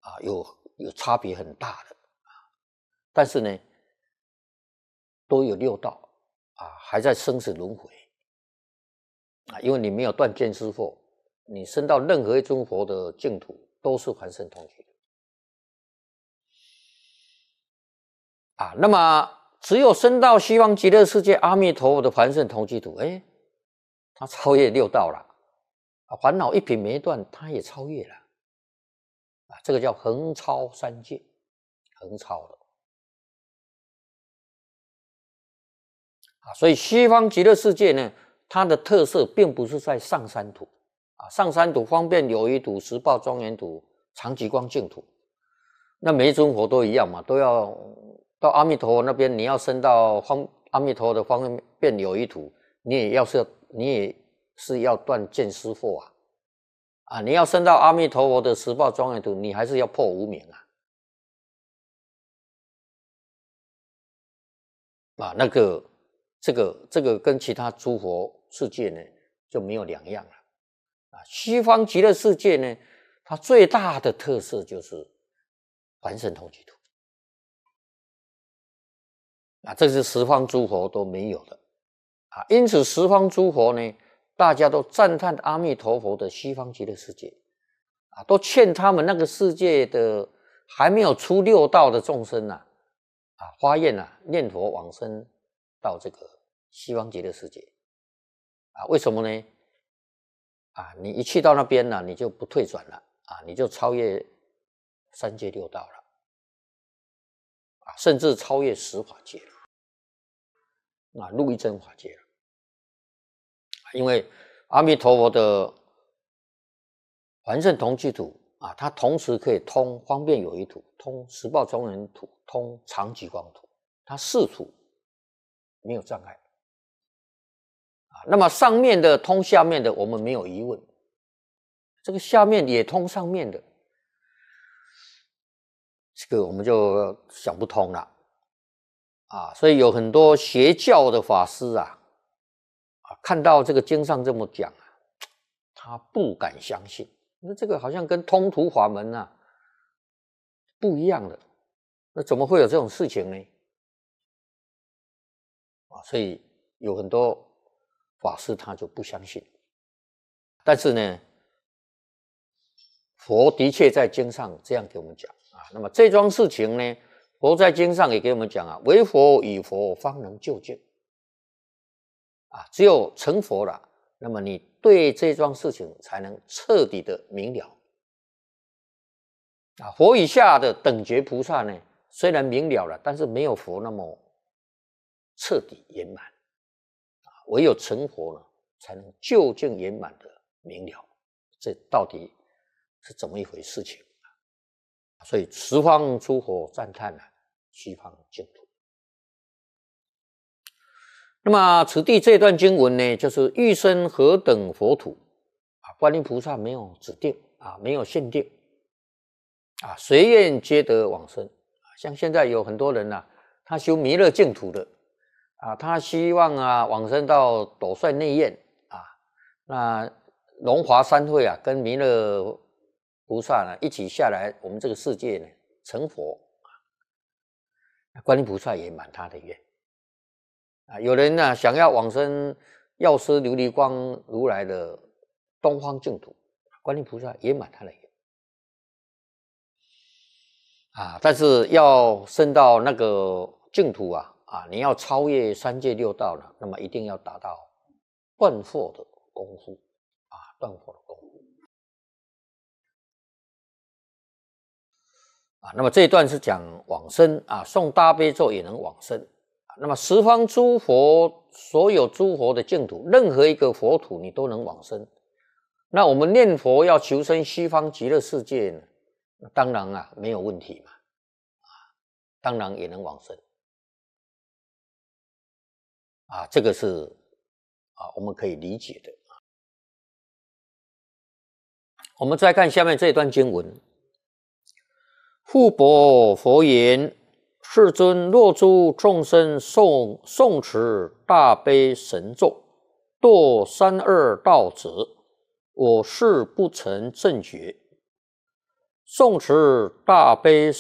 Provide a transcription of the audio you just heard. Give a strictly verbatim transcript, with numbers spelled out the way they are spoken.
啊有有差别很大的，但是呢，都有六道啊，还在生死轮回啊，因为你没有断见思惑，你升到任何一尊佛的净土都是凡圣同居啊。那么只有升到西方极乐世界阿弥陀佛的凡圣同居土，哎，他超越六道了啊，烦恼一品没断，他也超越了啊，这个叫横超三界，横超了啊。所以西方极乐世界呢，它的特色并不是在上三土啊，上三土方便有余土、十报庄严土、常寂光净土，那每一尊佛都一样嘛，都要到阿弥陀佛那边，你要升到方阿弥陀佛的方便有余土，你也要是你也是要断见思惑啊，啊，你要升到阿弥陀佛的十报庄严土，你还是要破无明啊，啊，那个这个这个跟其他诸佛世界呢就没有两样了啊。西方极乐世界呢，它最大的特色就是凡圣同居土啊，这是十方诸佛都没有的啊。因此十方诸佛呢，大家都赞叹阿弥陀佛的西方极乐世界啊，都劝他们那个世界的还没有出六道的众生啊，啊发愿啊念佛往生到这个西方极乐世界啊。为什么呢？啊，你一去到那边呢、啊，你就不退转了啊，你就超越三界六道了啊，甚至超越十法界了啊，入一真法界了。因为阿弥陀佛的凡圣同居土啊，它同时可以通方便有余土、通十报庄严土、通常寂光土，它四土没有障碍啊。那么上面的通下面的，我们没有疑问，这个下面也通上面的，这个我们就想不通了啊。所以有很多邪教的法师啊，啊看到这个经上这么讲啊，他不敢相信，那这个好像跟通途法门啊不一样的，那怎么会有这种事情呢？啊，所以有很多法师他就不相信，但是呢，佛的确在经上这样给我们讲啊。那么这桩事情呢，佛在经上也给我们讲啊，唯佛与佛方能究竟啊，只有成佛了，那么你对这桩事情才能彻底的明了啊。佛以下的等觉菩萨呢，虽然明了了，但是没有佛那么彻底圆满啊，唯有成佛呢，才能究竟圆满的明了，这到底是怎么一回事情啊？所以十方诸佛赞叹了西方净土。那么此地这段经文呢，就是欲生何等佛土啊？观音菩萨没有指定啊，没有限定啊，随愿皆得往生啊。像现在有很多人啊，他修弥勒净土的啊，他希望啊往生到斗率内院啊，那龙华三会啊，跟弥勒菩萨呢一起下来我们这个世界呢成佛啊，观音菩萨也满他的愿啊。有人呢想要往生药师琉璃光如来的东方净土，观音菩萨也满他的愿啊。但是要升到那个净土啊啊，你要超越三界六道了，那么一定要达到断惑的功夫啊，断惑的功夫啊。那么这一段是讲往生啊，诵大悲咒也能往生啊。那么十方诸佛，所有诸佛的净土，任何一个佛土你都能往生。那我们念佛要求生西方极乐世界呢，当然啊没有问题嘛啊，当然也能往生啊，这个是啊我们可以理解的。我们再看下面这一段经文：复博佛言，世尊，若诸众生诵诵持大悲神咒，堕三恶道者，我是不曾正觉。 诵持大悲